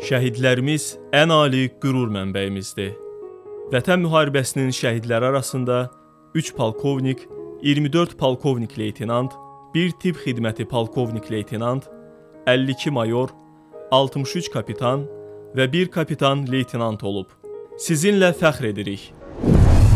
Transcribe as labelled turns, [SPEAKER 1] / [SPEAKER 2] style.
[SPEAKER 1] Şəhidlərimiz ən ali qürur mənbəyimizdir. Vətən müharibəsinin şəhidləri arasında 3 polkovnik, 24 polkovnik leytenant, 1 tibb xidməti polkovnik leytenant, 52 mayor, 63 kapitan və 1 kapitan leytenant olub. Sizinlə fəxr edirik.